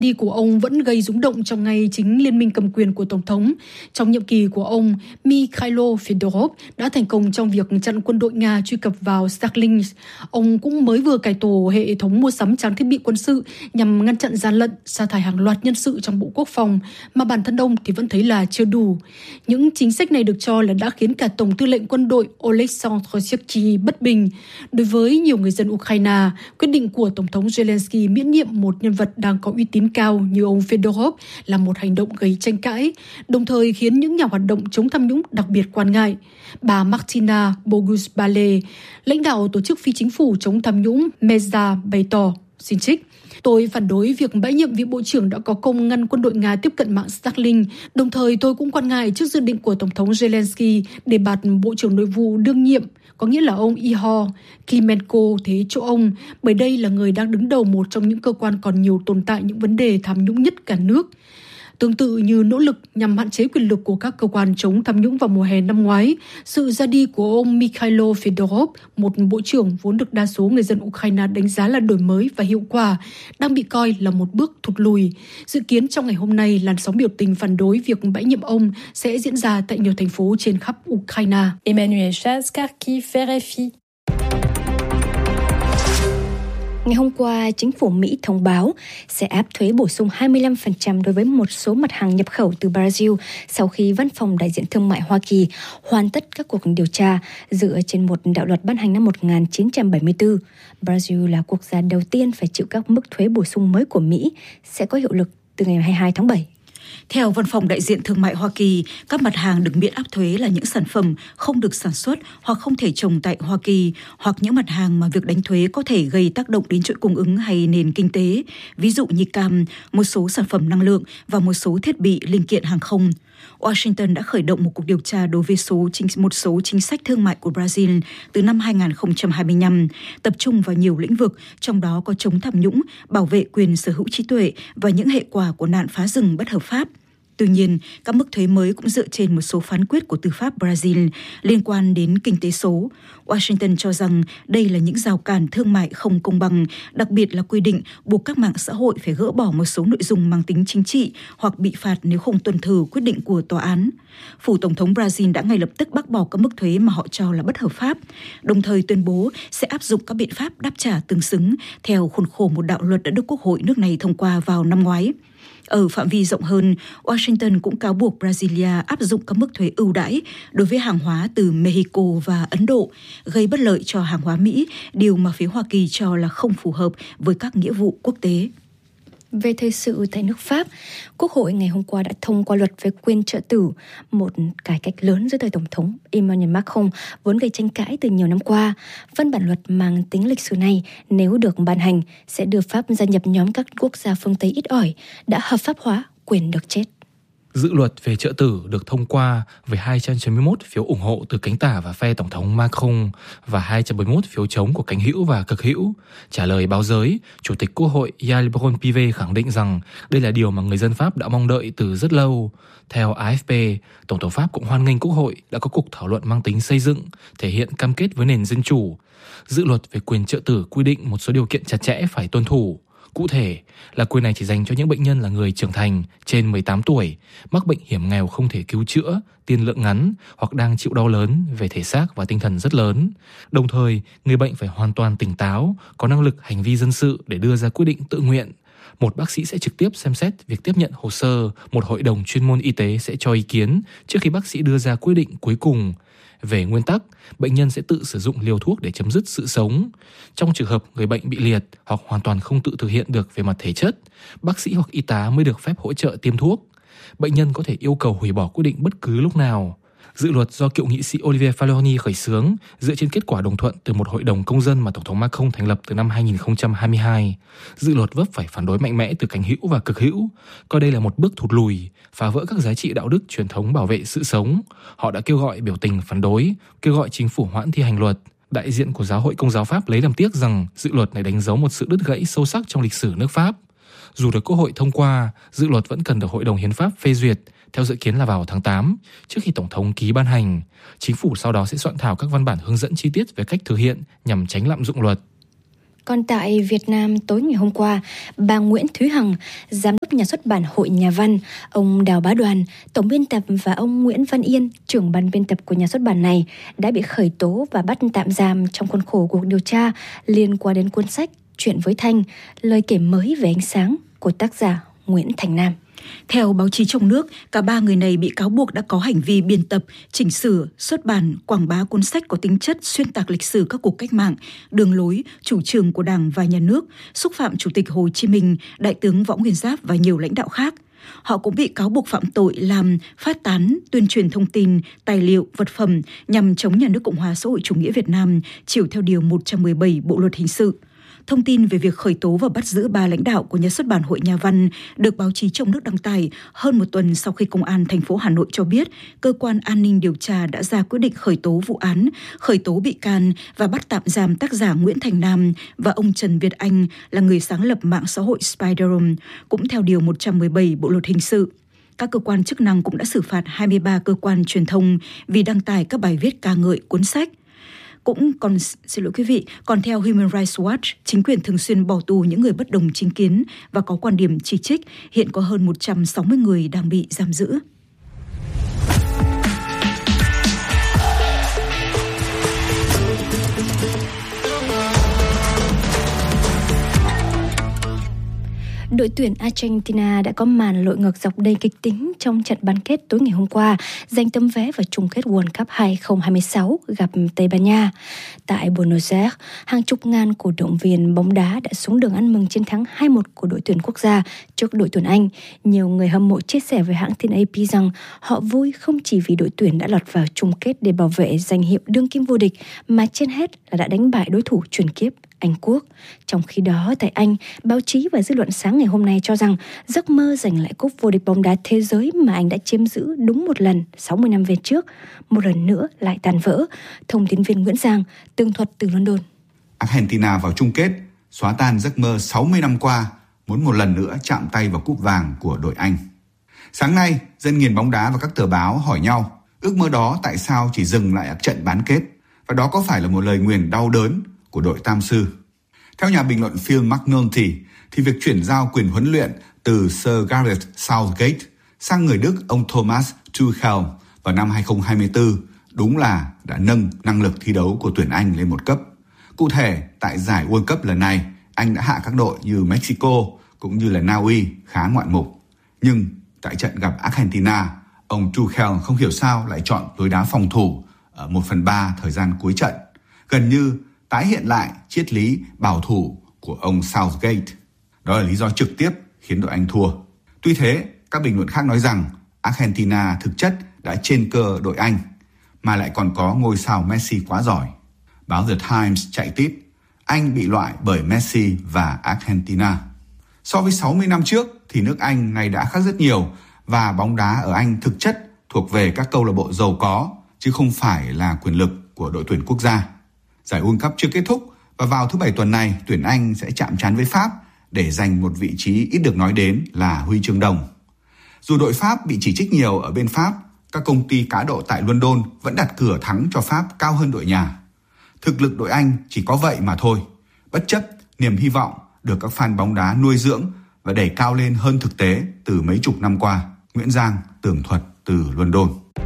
Đi của ông vẫn gây rúng động trong ngay chính liên minh cầm quyền của Tổng thống. Trong nhiệm kỳ của ông, Mikhailo Fedorov đã thành công trong việc chặn quân đội Nga truy cập vào Starlink. Ông cũng mới vừa cải tổ hệ thống mua sắm trang thiết bị quân sự nhằm ngăn chặn gian lận, sa thải hàng loạt nhân sự trong Bộ Quốc phòng, mà bản thân ông thì vẫn thấy là chưa đủ. Những chính sách này được cho là đã khiến cả Tổng tư lệnh quân đội Oleksandr Syrskyi bất bình. Đối với nhiều người dân Ukraine, quyết định của Tổng thống Zelensky miễn nhiệm một nhân vật đang có uy tín cao như ông Fedorov là một hành động gây tranh cãi, đồng thời khiến những nhà hoạt động chống tham nhũng đặc biệt quan ngại. Bà Martina Bogusbale, lãnh đạo tổ chức phi chính phủ chống tham nhũng Meza bày tỏ, xin trích: Tôi phản đối việc bãi nhiệm vị bộ trưởng đã có công ngăn quân đội Nga tiếp cận mạng Starlink. Đồng thời tôi cũng quan ngại trước dự định của Tổng thống Zelensky để bạt Bộ trưởng Nội vụ đương nhiệm, có nghĩa là ông Ihor Klimenko thế chỗ ông, bởi đây là người đang đứng đầu một trong những cơ quan còn nhiều tồn tại những vấn đề tham nhũng nhất cả nước. Tương tự như nỗ lực nhằm hạn chế quyền lực của các cơ quan chống tham nhũng vào mùa hè năm ngoái, sự ra đi của ông Mikhailo Fedorov, một bộ trưởng vốn được đa số người dân Ukraine đánh giá là đổi mới và hiệu quả, đang bị coi là một bước thụt lùi. Dự kiến trong ngày hôm nay, làn sóng biểu tình phản đối việc bãi nhiệm ông sẽ diễn ra tại nhiều thành phố trên khắp Ukraine. Emmanuel Chaz, Kharkiv, RFI. Ngày hôm qua, chính phủ Mỹ thông báo sẽ áp thuế bổ sung 25% đối với một số mặt hàng nhập khẩu từ Brazil sau khi Văn phòng Đại diện Thương mại Hoa Kỳ hoàn tất các cuộc điều tra dựa trên một đạo luật ban hành năm 1974. Brazil là quốc gia đầu tiên phải chịu các mức thuế bổ sung mới của Mỹ, sẽ có hiệu lực từ ngày 22 tháng 7. Theo Văn phòng Đại diện Thương mại Hoa Kỳ, các mặt hàng được miễn áp thuế là những sản phẩm không được sản xuất hoặc không thể trồng tại Hoa Kỳ, hoặc những mặt hàng mà việc đánh thuế có thể gây tác động đến chuỗi cung ứng hay nền kinh tế, ví dụ như cam, một số sản phẩm năng lượng và một số thiết bị linh kiện hàng không. Washington đã khởi động một cuộc điều tra đối với một số chính sách thương mại của Brazil từ năm 2025, tập trung vào nhiều lĩnh vực, trong đó có chống tham nhũng, bảo vệ quyền sở hữu trí tuệ và những hệ quả của nạn phá rừng bất hợp pháp. Tuy nhiên, các mức thuế mới cũng dựa trên một số phán quyết của tư pháp Brazil liên quan đến kinh tế số. Washington cho rằng đây là những rào cản thương mại không công bằng, đặc biệt là quy định buộc các mạng xã hội phải gỡ bỏ một số nội dung mang tính chính trị hoặc bị phạt nếu không tuân thủ quyết định của tòa án. Phủ Tổng thống Brazil đã ngay lập tức bác bỏ các mức thuế mà họ cho là bất hợp pháp, đồng thời tuyên bố sẽ áp dụng các biện pháp đáp trả tương xứng theo khuôn khổ một đạo luật đã được Quốc hội nước này thông qua vào năm ngoái. Ở phạm vi rộng hơn, Washington cũng cáo buộc Brasilia áp dụng các mức thuế ưu đãi đối với hàng hóa từ Mexico và Ấn Độ, gây bất lợi cho hàng hóa Mỹ, điều mà phía Hoa Kỳ cho là không phù hợp với các nghĩa vụ quốc tế. Về thời sự tại nước Pháp, Quốc hội ngày hôm qua đã thông qua luật về quyền trợ tử, một cải cách lớn dưới thời Tổng thống Emmanuel Macron vốn gây tranh cãi từ nhiều năm qua. Văn bản luật mang tính lịch sử này, nếu được ban hành, sẽ đưa Pháp gia nhập nhóm các quốc gia phương Tây ít ỏi đã hợp pháp hóa quyền được chết. Dự luật về trợ tử được thông qua với 291 phiếu ủng hộ từ cánh tả và phe Tổng thống Macron và 241 phiếu chống của cánh hữu và cực hữu. Trả lời báo giới, Chủ tịch Quốc hội Yael Braun-Pivet khẳng định rằng đây là điều mà người dân Pháp đã mong đợi từ rất lâu. Theo AFP, Tổng thống Pháp cũng hoan nghênh Quốc hội đã có cuộc thảo luận mang tính xây dựng, thể hiện cam kết với nền dân chủ. Dự luật về quyền trợ tử quy định một số điều kiện chặt chẽ phải tuân thủ. Cụ thể là quyền này chỉ dành cho những bệnh nhân là người trưởng thành trên 18 tuổi, mắc bệnh hiểm nghèo không thể cứu chữa, tiên lượng ngắn hoặc đang chịu đau lớn về thể xác và tinh thần rất lớn. Đồng thời, người bệnh phải hoàn toàn tỉnh táo, có năng lực hành vi dân sự để đưa ra quyết định tự nguyện. Một bác sĩ sẽ trực tiếp xem xét việc tiếp nhận hồ sơ, một hội đồng chuyên môn y tế sẽ cho ý kiến trước khi bác sĩ đưa ra quyết định cuối cùng. Về nguyên tắc, bệnh nhân sẽ tự sử dụng liều thuốc để chấm dứt sự sống. Trong trường hợp người bệnh bị liệt hoặc hoàn toàn không tự thực hiện được về mặt thể chất, bác sĩ hoặc y tá mới được phép hỗ trợ tiêm thuốc. Bệnh nhân có thể yêu cầu hủy bỏ quyết định bất cứ lúc nào. Dự luật do cựu nghị sĩ Olivier Falorni khởi xướng dựa trên kết quả đồng thuận từ một hội đồng công dân mà Tổng thống Macron thành lập từ năm 2022. Dự luật vấp phải phản đối mạnh mẽ từ cánh hữu và cực hữu, coi đây là một bước thụt lùi, phá vỡ các giá trị đạo đức truyền thống bảo vệ sự sống. Họ đã kêu gọi biểu tình phản đối, kêu gọi chính phủ hoãn thi hành luật. Đại diện của Giáo hội Công giáo Pháp lấy làm tiếc rằng dự luật này đánh dấu một sự đứt gãy sâu sắc trong lịch sử nước Pháp. Dù được Quốc hội thông qua, dự luật vẫn cần được Hội đồng Hiến pháp phê duyệt, theo dự kiến là vào tháng 8, trước khi Tổng thống ký ban hành. Chính phủ sau đó sẽ soạn thảo các văn bản hướng dẫn chi tiết về cách thực hiện nhằm tránh lạm dụng luật. Còn tại Việt Nam, tối ngày hôm qua, bà Nguyễn Thúy Hằng, Giám đốc Nhà xuất bản Hội Nhà văn, ông Đào Bá Đoàn, Tổng biên tập và ông Nguyễn Văn Yên, trưởng ban biên tập của nhà xuất bản này đã bị khởi tố và bắt tạm giam trong khuôn khổ cuộc điều tra liên quan đến cuốn sách Chuyện với Thanh, lời kể mới về ánh sáng của tác giả Nguyễn Thành Nam. Theo báo chí trong nước, cả ba người này bị cáo buộc đã có hành vi biên tập, chỉnh sửa, xuất bản, quảng bá cuốn sách có tính chất xuyên tạc lịch sử các cuộc cách mạng, đường lối, chủ trương của Đảng và Nhà nước, xúc phạm Chủ tịch Hồ Chí Minh, Đại tướng Võ Nguyên Giáp và nhiều lãnh đạo khác. Họ cũng bị cáo buộc phạm tội làm, phát tán, tuyên truyền thông tin, tài liệu, vật phẩm nhằm chống Nhà nước Cộng hòa xã hội chủ nghĩa Việt Nam, chịu theo Điều 117 Bộ Luật Hình sự. Thông tin về việc khởi tố và bắt giữ 3 lãnh đạo của Nhà xuất bản Hội Nhà văn được báo chí trong nước đăng tải hơn một tuần sau khi Công an thành phố Hà Nội cho biết cơ quan an ninh điều tra đã ra quyết định khởi tố vụ án, khởi tố bị can và bắt tạm giam tác giả Nguyễn Thành Nam và ông Trần Việt Anh là người sáng lập mạng xã hội Spiderum, cũng theo Điều 117 Bộ Luật Hình sự. Các cơ quan chức năng cũng đã xử phạt 23 cơ quan truyền thông vì đăng tải các bài viết ca ngợi cuốn sách. Còn theo Human Rights Watch, chính quyền thường xuyên bỏ tù những người bất đồng chính kiến và có quan điểm chỉ trích. Hiện có hơn 160 người đang bị giam giữ. Đội tuyển Argentina đã có màn lội ngược dọc đầy kịch tính trong trận bán kết tối ngày hôm qua, giành tấm vé vào chung kết World Cup 2026 gặp Tây Ban Nha. Tại Buenos Aires, hàng chục ngàn cổ động viên bóng đá đã xuống đường ăn mừng chiến thắng 2-1 của đội tuyển quốc gia trước đội tuyển Anh. Nhiều người hâm mộ chia sẻ với hãng tin AP rằng họ vui không chỉ vì đội tuyển đã lọt vào chung kết để bảo vệ danh hiệu đương kim vô địch, mà trên hết là đã đánh bại đối thủ truyền kiếp Anh Quốc. Trong khi đó, tại Anh, báo chí và dư luận sáng ngày hôm nay cho rằng giấc mơ giành lại cúp vô địch bóng đá thế giới mà Anh đã chiếm giữ đúng một lần 60 năm về trước, một lần nữa lại tan vỡ. Thông tin viên Nguyễn Giang tường thuật từ London. Argentina vào chung kết, xóa tan giấc mơ 60 năm qua, muốn một lần nữa chạm tay vào cúp vàng của đội Anh. Sáng nay, dân nghiền bóng đá và các tờ báo hỏi nhau, ước mơ đó tại sao chỉ dừng lại ở trận bán kết? Và đó có phải là một lời nguyền đau đớn của đội Tam Sư? Theo nhà bình luận Phil McNulty, thì việc chuyển giao quyền huấn luyện từ Sir Gareth Southgate sang người Đức ông Thomas Tuchel vào năm 2024 đúng là đã nâng năng lực thi đấu của tuyển Anh lên một cấp. Cụ thể, tại giải World Cup lần này, Anh đã hạ các đội như Mexico cũng như là Na Uy khá ngoạn mục. Nhưng tại trận gặp Argentina, ông Tuchel không hiểu sao lại chọn lối đá phòng thủ ở 1/3 thời gian cuối trận, gần như tái hiện lại triết lý bảo thủ của ông Southgate. Đó là lý do trực tiếp khiến đội Anh thua. Tuy thế, các bình luận khác nói rằng Argentina thực chất đã trên cơ đội Anh, mà lại còn có ngôi sao Messi quá giỏi. Báo The Times chạy tít, Anh bị loại bởi Messi và Argentina. So với 60 năm trước thì nước Anh ngày đã khác rất nhiều, và bóng đá ở Anh thực chất thuộc về các câu lạc bộ giàu có, chứ không phải là quyền lực của đội tuyển quốc gia. Giải World Cup chưa kết thúc, và vào thứ Bảy tuần này, tuyển Anh sẽ chạm trán với Pháp để giành một vị trí ít được nói đến là huy chương đồng. Dù đội Pháp bị chỉ trích nhiều ở bên Pháp, các công ty cá độ tại London vẫn đặt cửa thắng cho Pháp cao hơn đội nhà. Thực lực đội Anh chỉ có vậy mà thôi, bất chấp niềm hy vọng được các fan bóng đá nuôi dưỡng và đẩy cao lên hơn thực tế từ mấy chục năm qua. Nguyễn Giang tường thuật từ London.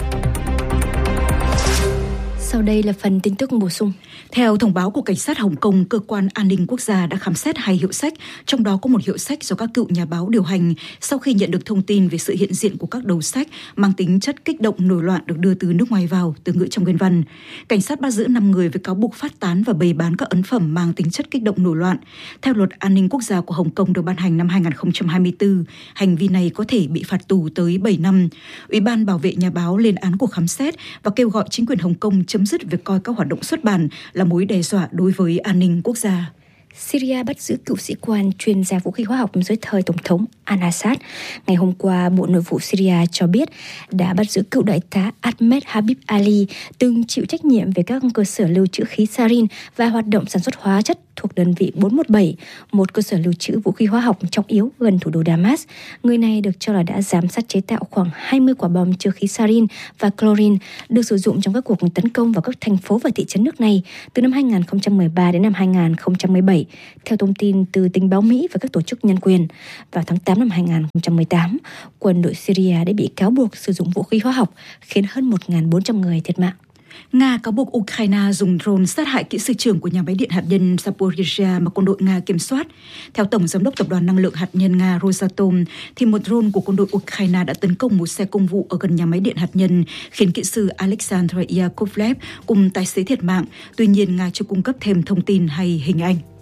Sau đây là phần tin tức bổ sung. Theo thông báo của Cảnh sát Hồng Kông, Cơ quan An ninh Quốc gia đã khám xét 2 hiệu sách, trong đó có một hiệu sách do các cựu nhà báo điều hành sau khi nhận được thông tin về sự hiện diện của các đầu sách mang tính chất kích động nổi loạn được đưa từ nước ngoài vào, từ ngữ trong nguyên văn. Cảnh sát bắt giữ 5 người với cáo buộc phát tán và bày bán các ấn phẩm mang tính chất kích động nổi loạn. Theo luật an ninh quốc gia của Hồng Kông được ban hành năm 2024, hành vi này có thể bị phạt tù tới 7 năm. Ủy ban bảo vệ nhà báo lên án cuộc khám xét và kêu gọi chính quyền Hồng Kông chấm dứt việc coi các hoạt động xuất bản là mối đe dọa đối với an ninh quốc gia. Syria bắt giữ cựu sĩ quan chuyên gia vũ khí hóa học dưới thời Tổng thống al-Assad. Ngày hôm qua, Bộ Nội vụ Syria cho biết đã bắt giữ cựu đại tá Ahmed Habib Ali, từng chịu trách nhiệm về các cơ sở lưu trữ khí sarin và hoạt động sản xuất hóa chất thuộc đơn vị 417, một cơ sở lưu trữ vũ khí hóa học trọng yếu gần thủ đô Damas. Người này được cho là đã giám sát chế tạo khoảng 20 quả bom chứa khí sarin và chlorine được sử dụng trong các cuộc tấn công vào các thành phố và thị trấn nước này từ năm 2013 đến năm 2017, theo thông tin từ tình báo Mỹ và các tổ chức nhân quyền. Vào tháng 8 năm 2018, quân đội Syria đã bị cáo buộc sử dụng vũ khí hóa học, khiến hơn 1.400 người thiệt mạng. Nga cáo buộc Ukraine dùng drone sát hại kỹ sư trưởng của nhà máy điện hạt nhân Zaporizhzhia mà quân đội Nga kiểm soát. Theo Tổng giám đốc Tập đoàn Năng lượng Hạt nhân Nga Rosatom, thì một drone của quân đội Ukraine đã tấn công một xe công vụ ở gần nhà máy điện hạt nhân, khiến kỹ sư Alexander Yakovlev cùng tài xế thiệt mạng. Tuy nhiên, Nga chưa cung cấp thêm thông tin hay hình ảnh.